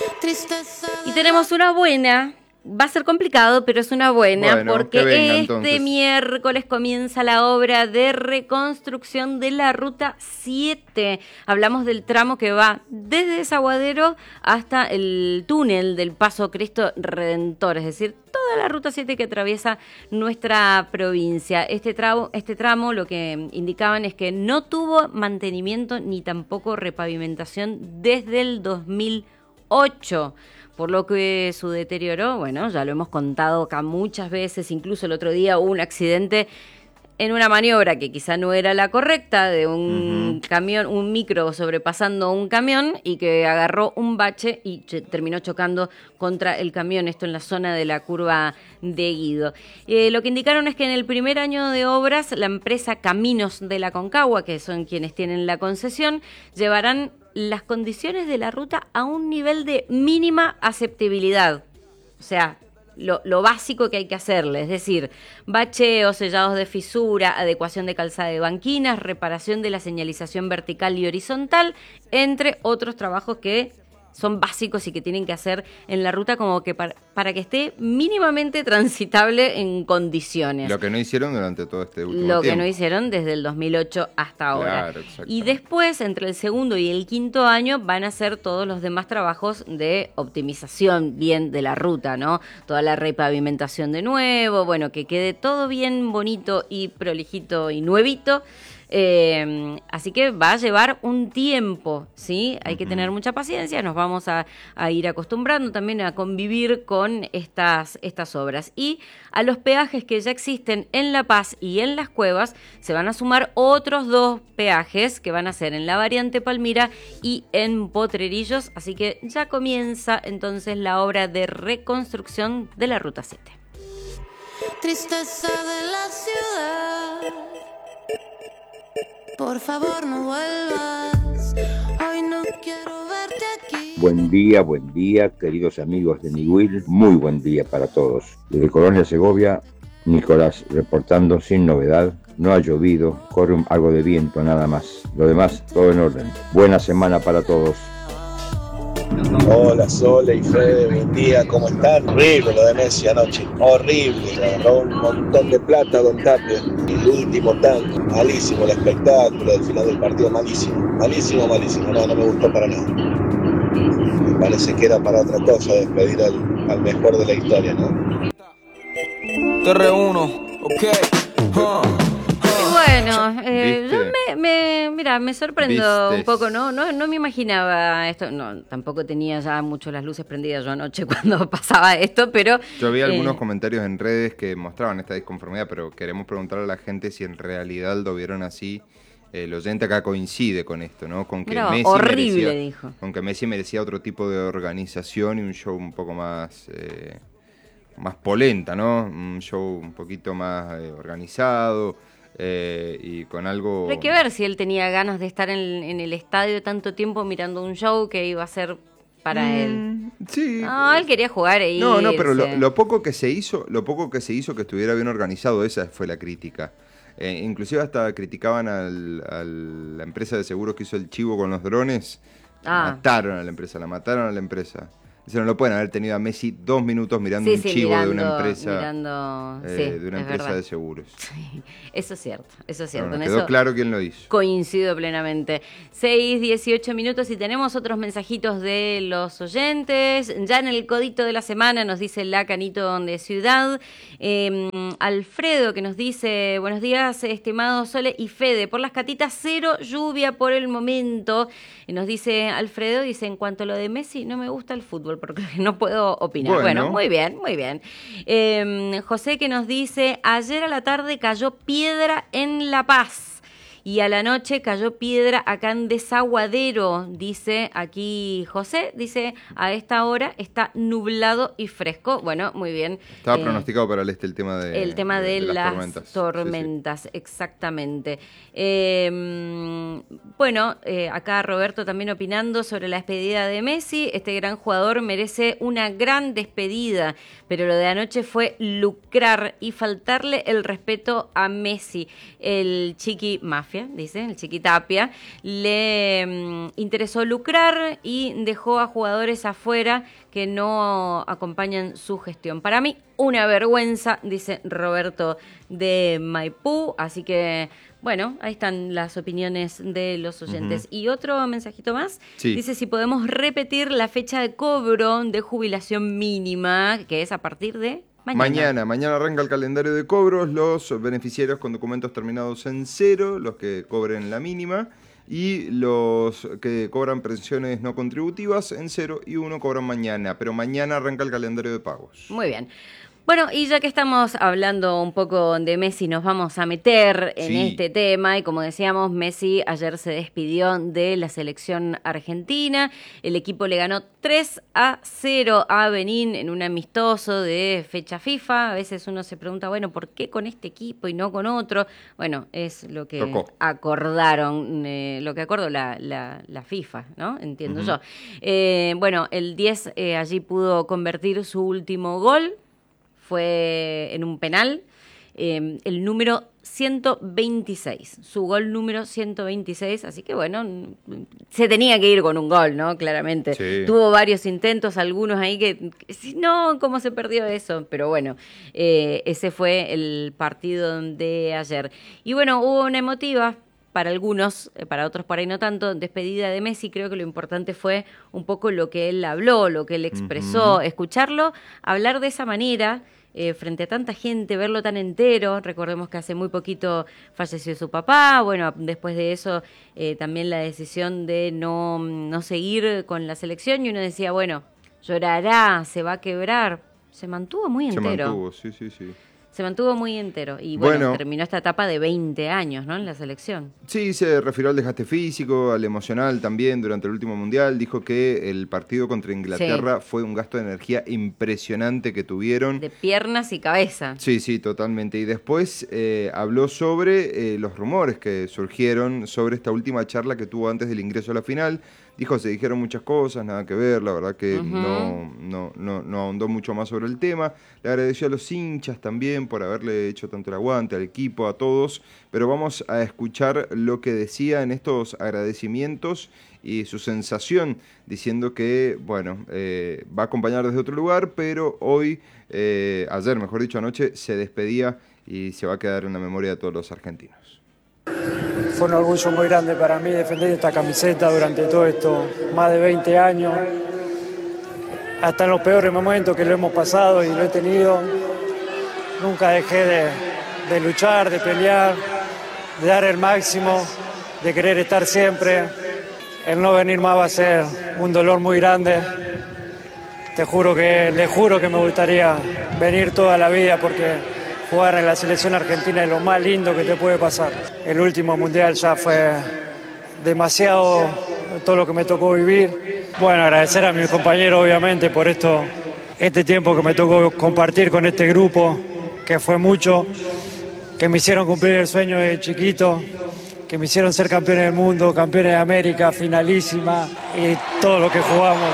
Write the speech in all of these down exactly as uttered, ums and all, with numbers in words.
Y tenemos una buena. Va a ser complicado, pero es una buena, bueno, porque venga, este entonces. miércoles comienza la obra de reconstrucción de la Ruta siete. Hablamos del tramo que va desde Desaguadero hasta el túnel del Paso Cristo Redentor, es decir, toda la Ruta siete que atraviesa nuestra provincia. Este tramo, este tramo lo que indicaban es que no tuvo mantenimiento ni tampoco repavimentación desde el dos mil ocho. Por lo que su deterioro, bueno, ya lo hemos contado acá muchas veces, incluso el otro día hubo un accidente en una maniobra que quizá no era la correcta, de un uh-huh. camión, un micro sobrepasando un camión y que agarró un bache y ch- terminó chocando contra el camión, esto en la zona de la curva de Guido. Eh, lo que indicaron es que en el primer año de obras, la empresa Caminos de la Concagua, que son quienes tienen la concesión, llevarán las condiciones de la ruta a un nivel de mínima aceptabilidad. O sea, lo, lo básico que hay que hacerle, es decir, bacheos, sellados de fisura, adecuación de calzada de banquinas, reparación de la señalización vertical y horizontal, entre otros trabajos que son básicos y que tienen que hacer en la ruta como que para, para que esté mínimamente transitable en condiciones. Lo que no hicieron durante todo este último Lo tiempo. que no hicieron desde el dos mil ocho hasta ahora. Claro, y después, entre el segundo y el quinto año, van a hacer todos los demás trabajos de optimización bien de la ruta, ¿no? Toda la repavimentación de nuevo, bueno, que quede todo bien bonito y prolijito y nuevito. Eh, así que va a llevar un tiempo, ¿sí? Hay que tener mucha paciencia, nos vamos a, a ir acostumbrando también a convivir con estas, estas obras. Y a los peajes que ya existen en La Paz y en Las Cuevas se van a sumar otros dos peajes que van a ser en la variante Palmira y en Potrerillos, así que ya comienza entonces la obra de reconstrucción de la Ruta siete. Tristeza de la ciudad, por favor no vuelvas, hoy no quiero verte aquí. Buen día, buen día, queridos amigos de Niwil, muy buen día para todos. Desde Colonia Segovia, Nicolás reportando sin novedad, no ha llovido, corre un, algo de viento nada más, lo demás todo en orden. Buena semana para todos. Hola Sole y Fede, buen día, ¿cómo están? Horrible lo de Messi anoche, horrible, le agarró un montón de plata a Don Tapia. El último tanto, malísimo el espectáculo del final del partido, malísimo, malísimo, malísimo, no, no me gustó para nada. Me parece que era para otra cosa despedir al, al mejor de la historia, ¿no? Te reúno, ok. Uh. Bueno, eh, yo me, me, mira, me sorprendo ¿Vistes? un poco, ¿no? ¿no? No me imaginaba esto, no, tampoco tenía ya mucho las luces prendidas yo anoche cuando pasaba esto, pero... Yo vi algunos eh, comentarios en redes que mostraban esta disconformidad, pero queremos preguntarle a la gente si en realidad lo vieron así. El oyente acá coincide con esto, ¿no? Con que Mirá, Messi horrible, merecía, dijo. con que Messi merecía otro tipo de organización y un show un poco más... Eh, más polenta, ¿no? Un show un poquito más eh, organizado... Eh, y con algo... Hay que ver si él tenía ganas de estar en, en el estadio tanto tiempo mirando un show que iba a ser para mm, él. Sí. No, él quería jugar e No, no, irse. pero lo, lo poco que se hizo, lo poco que se hizo que estuviera bien organizado, esa fue la crítica. Eh, inclusive hasta criticaban al, a la empresa de seguros que hizo el chivo con los drones. Ah. Mataron a la empresa, la mataron a la empresa. Eso no lo pueden haber tenido a Messi dos minutos mirando sí, un sí, chivo mirando, de una empresa, mirando, eh, sí, de una es empresa verdad. de seguros. Sí, eso es cierto, eso es cierto. No, no, en quedó eso claro quién lo hizo. Coincido plenamente. seis, dieciocho minutos y tenemos otros mensajitos de los oyentes. Ya en el codito de la semana nos dice la Canito de Ciudad. Eh, Alfredo que nos dice, buenos días, estimado Sole y Fede. Por las catitas, cero lluvia por el momento. Y nos dice Alfredo, dice, en cuanto a lo de Messi, no me gusta el fútbol porque no puedo opinar. Bueno, bueno muy bien, muy bien. Eh, José que nos dice, ayer a la tarde cayó piedra en La Paz. Y a la noche cayó piedra acá en Desaguadero, dice aquí José, dice, a esta hora está nublado y fresco. Bueno, muy bien. Estaba eh, pronosticado para el este el tema de, el tema de, de, de las, las tormentas. tormentas, sí, sí. Exactamente. Eh, bueno, eh, acá Roberto también opinando sobre la despedida de Messi. Este gran jugador merece una gran despedida, pero lo de anoche fue lucrar y faltarle el respeto a Messi, el chiqui mafia. mafia, dice el Chiquitapia, le mm, interesó lucrar y dejó a jugadores afuera que no acompañan su gestión. Para mí, una vergüenza, dice Roberto de Maipú, así que... Bueno, ahí están las opiniones de los oyentes. Uh-huh. Y otro mensajito más. Sí. Dice si podemos repetir la fecha de cobro de jubilación mínima, que es a partir de mañana. Mañana, mañana arranca el calendario de cobros. Los beneficiarios con documentos terminados en cero, los que cobren la mínima, y los que cobran pensiones no contributivas en cero y uno cobran mañana. Pero mañana arranca el calendario de pagos. Muy bien. Bueno, y ya que estamos hablando un poco de Messi, nos vamos a meter en sí. este tema. Y como decíamos, Messi ayer se despidió de la selección argentina. El equipo le ganó tres a cero a Benín en un amistoso de fecha FIFA. A veces uno se pregunta, bueno, ¿por qué con este equipo y no con otro? Bueno, es lo que Tocó. acordaron, eh, lo que acordó la, la, la FIFA, ¿no? Entiendo uh-huh. yo. Eh, bueno, el diez eh, allí pudo convertir su último gol. Fue en un penal, eh, el número ciento veintiséis, su gol número ciento veintiséis, así que bueno, se tenía que ir con un gol, ¿no? Claramente. Sí. Tuvo varios intentos, algunos ahí que, que no, ¿cómo se perdió eso? Pero bueno, eh, ese fue el partido de ayer. Y bueno, hubo una emotiva, para algunos, para otros por ahí no tanto, despedida de Messi. Creo que lo importante fue un poco lo que él habló, lo que él expresó, uh-huh. escucharlo, hablar de esa manera, eh, frente a tanta gente, verlo tan entero. Recordemos que hace muy poquito falleció su papá, bueno, después de eso eh, también la decisión de no, no seguir con la selección, y uno decía, bueno, llorará, se va a quebrar. Se mantuvo muy entero. Se mantuvo, sí, sí, sí. Se mantuvo muy entero y bueno, bueno, terminó esta etapa de veinte años, ¿no? En la selección. Sí, se refirió al desgaste físico, al emocional también durante el último mundial. Dijo que el partido contra Inglaterra sí. fue un gasto de energía impresionante que tuvieron. De piernas y cabeza. Sí, sí, totalmente. Y después eh, habló sobre eh, los rumores que surgieron sobre esta última charla que tuvo antes del ingreso a la final. Dijo, se dijeron muchas cosas, nada que ver, la verdad que uh-huh. no, no, no, no ahondó mucho más sobre el tema. Le agradeció a los hinchas también por haberle hecho tanto el aguante al equipo, a todos. Pero vamos a escuchar lo que decía en estos agradecimientos y su sensación, diciendo que, bueno, eh, va a acompañar desde otro lugar, pero hoy, eh, ayer, mejor dicho, anoche, se despedía y se va a quedar en la memoria de todos los argentinos. Fue un orgullo muy grande para mí defender esta camiseta durante todo esto, más de veinte años, hasta en los peores momentos que lo hemos pasado y lo he tenido. Nunca dejé de, de luchar, de pelear, de dar el máximo, de querer estar siempre. El no venir más va a ser un dolor muy grande. Te juro que, le juro que me gustaría venir toda la vida porque jugar en la selección argentina es lo más lindo que te puede pasar. El último mundial ya fue demasiado todo lo que me tocó vivir. Bueno, agradecer a mis compañeros obviamente por esto, este tiempo que me tocó compartir con este grupo, que fue mucho, que me hicieron cumplir el sueño de chiquito, que me hicieron ser campeones del mundo, campeones de América, finalísima y todo lo que jugamos.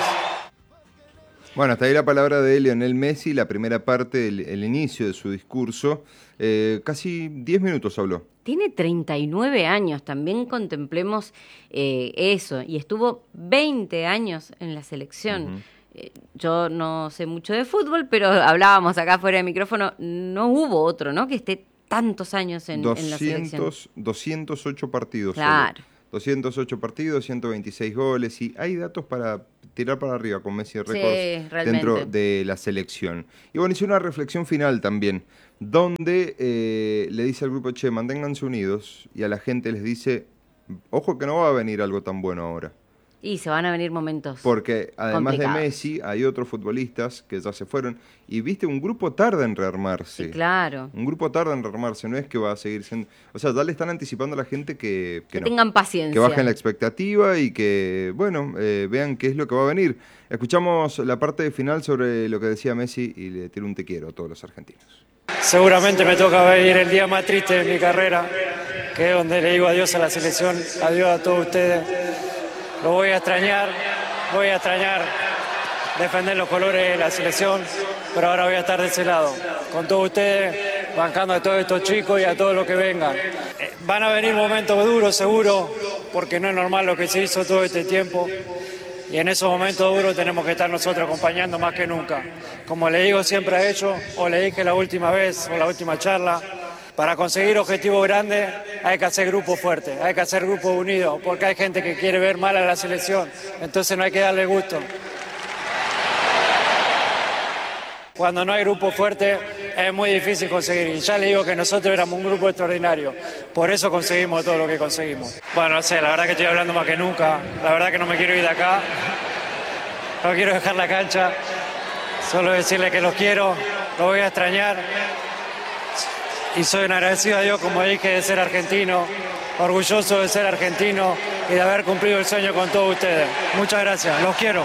Bueno, hasta ahí la palabra de Lionel Messi, la primera parte, el, el inicio de su discurso. Eh, casi diez minutos habló. Tiene treinta y nueve años, también contemplemos eh, eso, y estuvo veinte años en la selección. Uh-huh. Eh, yo no sé mucho de fútbol, pero hablábamos acá fuera de micrófono, no hubo otro, ¿no?, que esté tantos años en, doscientos, en la selección. doscientos ocho partidos. Claro. Solo. doscientos ocho partidos, ciento veintiséis goles, y hay datos para tirar para arriba con Messi récords sí, dentro de la selección. Y bueno, hice una reflexión final también, donde eh, le dice al grupo, che, manténganse unidos, y a la gente les dice, ojo que no va a venir algo tan bueno ahora. Y se van a venir momentos Porque además de Messi, hay otros futbolistas que ya se fueron. Y viste, un grupo tarda en rearmarse. Sí, claro. Un grupo tarda en rearmarse, no es que va a seguir siendo... O sea, ya le están anticipando a la gente que... Que, que no, tengan paciencia. Que bajen la expectativa y que, bueno, eh, vean qué es lo que va a venir. Escuchamos la parte final sobre lo que decía Messi y le tiro un te quiero a todos los argentinos. Seguramente me toca venir el día más triste de mi carrera, que es donde le digo adiós a la selección, adiós a todos ustedes. Lo voy a extrañar, voy a extrañar defender los colores de la selección, pero ahora voy a estar de ese lado, con todos ustedes, bancando a todos estos chicos y a todos los que vengan. Van a venir momentos duros, seguro, porque no es normal lo que se hizo todo este tiempo. Y en esos momentos duros tenemos que estar nosotros acompañando más que nunca. Como le digo siempre a ellos, o le dije la última vez, o la última charla, para conseguir objetivos grandes hay que hacer grupos fuertes, hay que hacer grupos unidos, porque hay gente que quiere ver mal a la selección, entonces no hay que darle gusto. Cuando no hay grupo fuerte es muy difícil conseguir, y ya le digo que nosotros éramos un grupo extraordinario, por eso conseguimos todo lo que conseguimos. Bueno, no sé, la verdad que estoy hablando más que nunca, la verdad que no me quiero ir de acá, no quiero dejar la cancha, solo decirle que los quiero, los voy a extrañar. Y soy un agradecido a Dios, como dije, de ser argentino, orgulloso de ser argentino y de haber cumplido el sueño con todos ustedes. Muchas gracias, los quiero.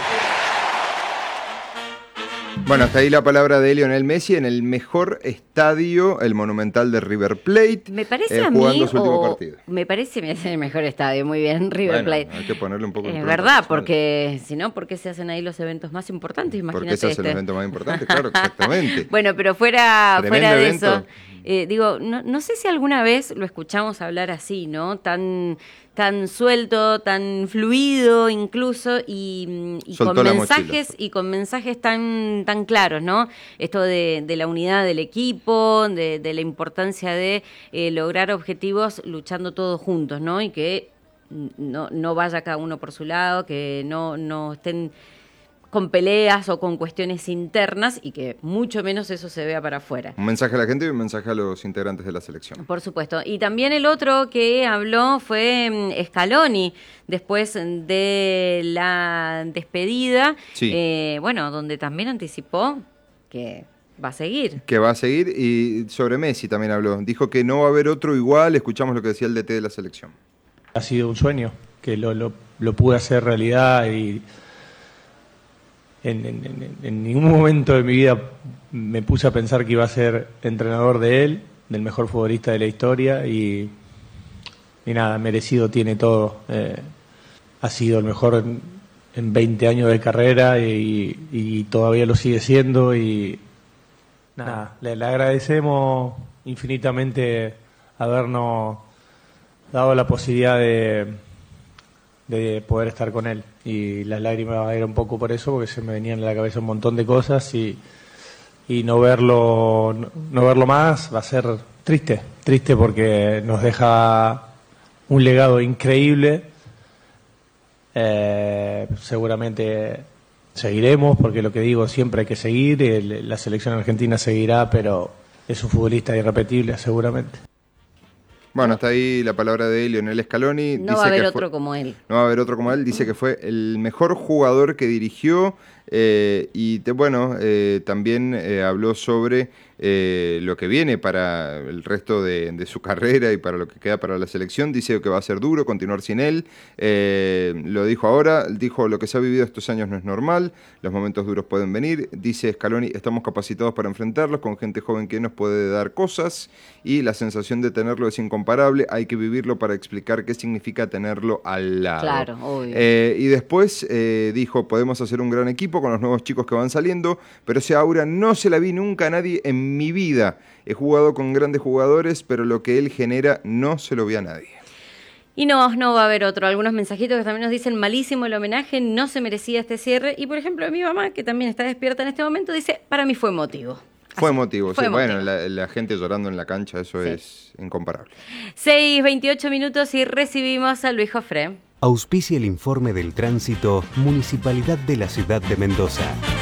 Bueno, hasta ahí la palabra de Lionel Messi en el mejor estadio, el Monumental de River Plate. Me parece eh, a jugando mí, su último o partido. me parece me hace el mejor estadio, muy bien, River Bueno, Plate. hay que ponerle un poco de Es impronta verdad, personal. porque si no, ¿por qué se hacen ahí los eventos más importantes? Imagínate Porque ese es este. el evento más importante, claro, exactamente. Bueno, pero fuera, Tremendo fuera de evento. eso, eh, digo, no, no sé si alguna vez lo escuchamos hablar así, ¿no? Tan, tan suelto, tan fluido incluso, y, y con Soltó la mensajes, mochila. y con mensajes tan, tan claros, ¿no? Esto de, de la unidad del equipo, de, de la importancia de eh, lograr objetivos luchando todos juntos, ¿no? Y que no, no vaya cada uno por su lado, que no, no estén con peleas o con cuestiones internas, y que mucho menos eso se vea para afuera. Un mensaje a la gente y un mensaje a los integrantes de la selección. Por supuesto. Y también el otro que habló fue mm, Scaloni, después de la despedida, Sí. eh, bueno, donde también anticipó que va a seguir. Que va a seguir, y sobre Messi también habló. Dijo que no va a haber otro igual. Escuchamos lo que decía el D T de la selección. Ha sido un sueño, que lo, lo, lo pude hacer realidad, y en, en, en, en ningún momento de mi vida me puse a pensar que iba a ser entrenador de él, del mejor futbolista de la historia, y, y nada, merecido tiene todo. Eh, ha sido el mejor en, en veinte años de carrera, y, y todavía lo sigue siendo, y nada, le, le agradecemos infinitamente habernos dado la posibilidad de, de poder estar con él, y las lágrimas eran un poco por eso, porque se me venían a la cabeza un montón de cosas, y, y no verlo no, no verlo más va a ser triste, triste porque nos deja un legado increíble. Eh, seguramente seguiremos, porque lo que digo, siempre hay que seguir, el, la selección argentina seguirá, pero es un futbolista irrepetible, seguramente. Bueno, hasta ahí la palabra de Lionel Scaloni. No Dice va a haber que otro fue, como él. No va a haber otro como él. Dice que fue el mejor jugador que dirigió. Eh, y te, bueno, eh, también eh, habló sobre eh, lo que viene para el resto de, de su carrera y para lo que queda para la selección. Dice que va a ser duro continuar sin él. Eh, lo dijo ahora. Dijo: lo que se ha vivido estos años no es normal. Los momentos duros pueden venir. Dice Scaloni: estamos capacitados para enfrentarlos con gente joven que nos puede dar cosas, y la sensación de tenerlo es incomparable. Hay que vivirlo para explicar qué significa tenerlo al lado. Claro, obvio. Eh, y después eh, dijo: podemos hacer un gran equipo con los nuevos chicos que van saliendo, pero esa aura no se la vi nunca a nadie en mi vida. He jugado con grandes jugadores, pero lo que él genera no se lo vi a nadie. Y no, no va a haber otro. Algunos mensajitos que también nos dicen: malísimo el homenaje, no se merecía este cierre. Y por ejemplo, mi mamá, que también está despierta en este momento, dice: para mí fue emotivo. Fue emotivo, fue sí. emotivo. Bueno, la, la gente llorando en la cancha, eso Sí. es incomparable. seis, veintiocho minutos y recibimos a Luis Jofré. Auspicia el informe del tránsito Municipalidad de la Ciudad de Mendoza.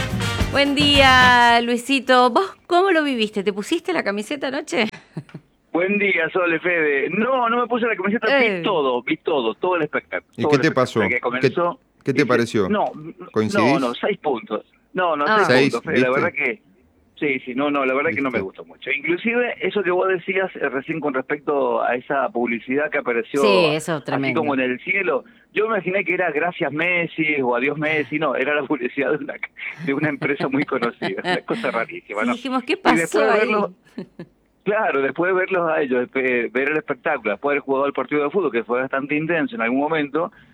Buen día, Luisito. ¿Vos cómo lo viviste? ¿Te pusiste la camiseta anoche? Buen día, Sole, Fede. No, no me puse la camiseta, Eh. vi todo, vi todo, todo el espectáculo. ¿Y todo qué el te espectáculo pasó? que comenzó. ¿Qué, qué te Dice- pareció? No, ¿Coincidís? no, no, seis puntos. No, no, Ah. seis, Seis, puntos, Fede. La ¿viste? verdad que, sí, sí, no, no, la verdad que no me ¿Viste? gustó mucho. Inclusive, eso que vos decías eh, recién con respecto a esa publicidad que apareció Sí, eso es así tremendo. como en el cielo, yo me imaginé que era gracias Messi o adiós Messi, no, era la publicidad de una, de una empresa muy conocida, una cosa rarísima, Sí, ¿no? dijimos: ¿qué Y pasó después de ahí? verlo- Claro, después de verlos a ellos, eh, ver el espectáculo, después de haber jugado el partido de fútbol, que fue bastante intenso en algún momento,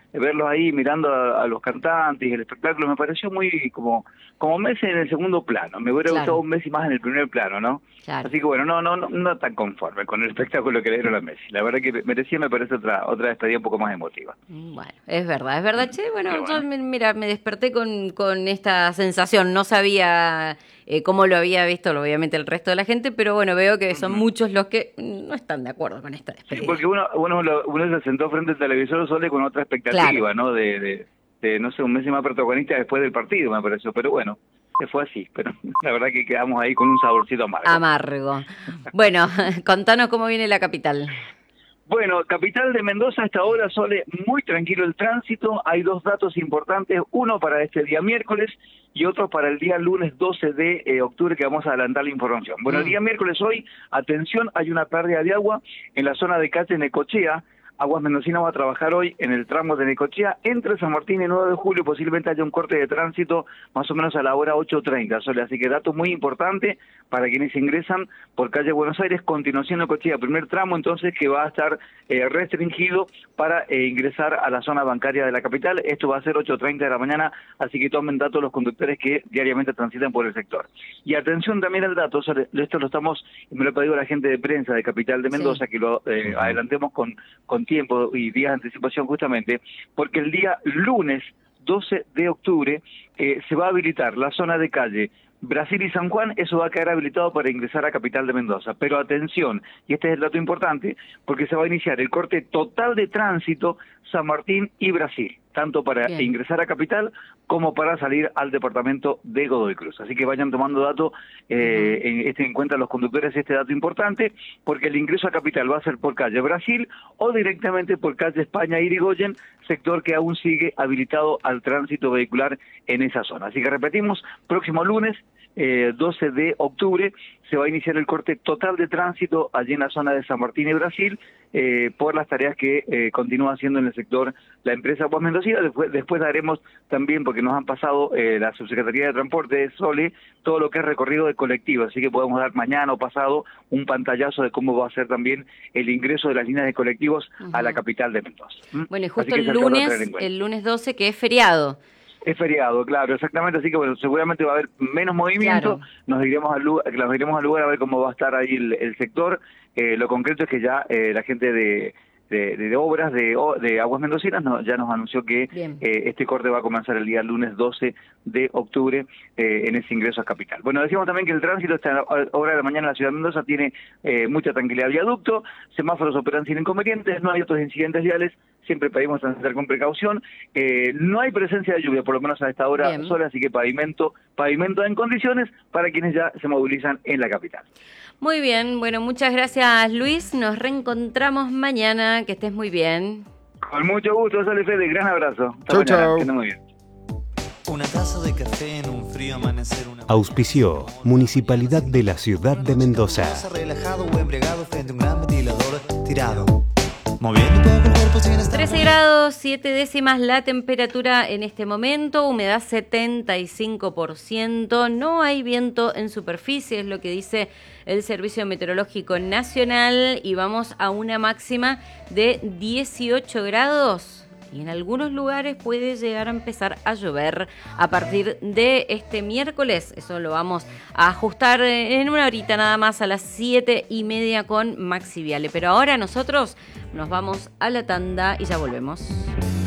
verlos ahí mirando a, a los cantantes y el espectáculo me pareció muy como como Messi en el segundo plano. Me hubiera Claro. gustado un Messi más en el primer plano, ¿no? Claro. Así que bueno, no, no, no, no tan conforme con el espectáculo que le dieron a Messi. La verdad que merecía, me parece, otra otra despedida un poco más emotiva. Bueno, es verdad, es verdad, che, bueno, Pero bueno. yo me- mira, me desperté con, con esta sensación, no sabía eh, cómo lo había visto, obviamente, el resto de la gente, pero bueno, veo que son muchos los que no están de acuerdo con esta Sí, despedida. porque uno, uno, lo- uno se sentó frente al televisor solo con otra expectativa, Claro. ¿no? De, de, de, no sé, un Messi más protagonista después del partido, me pareció. Pero bueno, se fue así. Pero la verdad que quedamos ahí con un saborcito amargo. Amargo. Bueno, contanos cómo viene la capital. Bueno, capital de Mendoza, hasta ahora, Sole, muy tranquilo el tránsito. Hay dos datos importantes, uno para este día miércoles y otro para el día lunes doce de eh, octubre, que vamos a adelantar la información. Bueno, el día miércoles hoy, atención, hay una pérdida de agua en la zona de calle Necochea. Aguas Mendocinas va a trabajar hoy en el tramo de Necochea entre San Martín y nueve de julio. Posiblemente haya un corte de tránsito más o menos a la hora ocho treinta, Sole. Así que dato muy importante para quienes ingresan por calle Buenos Aires, continuación Necochea, primer tramo entonces que va a estar eh, restringido para eh, ingresar a la zona bancaria de la capital. Esto va a ser ocho treinta de la mañana, así que tomen datos los conductores que diariamente transitan por el sector. Y atención también al dato, Sole, esto lo estamos, me lo ha pedido la gente de prensa de Capital de Mendoza, sí, que lo eh, adelantemos con, con tiempo y días de anticipación justamente, porque el día lunes doce de octubre eh, se va a habilitar la zona de calle Brasil y San Juan. Eso va a quedar habilitado para ingresar a Capital de Mendoza. Pero atención, y este es el dato importante, porque se va a iniciar el corte total de tránsito San Martín y Brasil, tanto para Bien. ingresar a Capital como para salir al departamento de Godoy Cruz. Así que vayan tomando dato, eh, en, este, en cuenta los conductores este dato importante, porque el ingreso a Capital va a ser por calle Brasil o directamente por calle España Irigoyen, sector que aún sigue habilitado al tránsito vehicular en esa zona. Así que repetimos, próximo lunes, eh, doce de octubre, se va a iniciar el corte total de tránsito allí en la zona de San Martín y Brasil, eh, por las tareas que eh, continúa haciendo en el sector la empresa Aguas Mendocinas. Después, después daremos también, porque nos han pasado eh, la Subsecretaría de Transporte de Sole, todo lo que es recorrido de colectivos, así que podemos dar mañana o pasado un pantallazo de cómo va a ser también el ingreso de las líneas de colectivos uh-huh. a la capital de Mendoza. ¿Mm? Bueno, y justo el lunes, el lunes doce, que es feriado. Es feriado, claro, exactamente, así que bueno, seguramente va a haber menos movimiento, claro. nos iremos al lugar, nos iremos al lugar a ver cómo va a estar ahí el, el sector. Eh, lo concreto es que ya eh, la gente de, de, de obras de, de Aguas Mendocinas no, ya nos anunció que eh, este corte va a comenzar el día lunes doce de octubre eh, en ese ingreso a Capital. Bueno, decíamos también que el tránsito esta hora de la mañana en la ciudad de Mendoza tiene eh, mucha tranquilidad. Viaducto, semáforos operan sin inconvenientes, no hay otros incidentes viales. Siempre pedimos transitar con precaución. Eh, no hay presencia de lluvia, por lo menos a esta hora sola, así que pavimento, pavimento en condiciones para quienes ya se movilizan en la capital. Muy bien, bueno, muchas gracias, Luis. Nos reencontramos mañana. Que estés muy bien. Con mucho gusto, Sole Fede. Gran abrazo. Chau, chau. Que estés muy bien. Una taza de café en un frío amanecer. Una... Auspició Municipalidad de la Ciudad de Mendoza. Relajado o embriagado frente a un gran ventilador tirado. Moviendo un poco el cuerpo sin estar... trece grados, siete décimas la temperatura en este momento, humedad setenta y cinco por ciento, no hay viento en superficie, es lo que dice el Servicio Meteorológico Nacional, y vamos a una máxima de dieciocho grados. Y en algunos lugares puede llegar a empezar a llover a partir de este miércoles. Eso lo vamos a ajustar en una horita nada más, a las siete y media con Maxi Viale. Pero ahora nosotros nos vamos a la tanda y ya volvemos.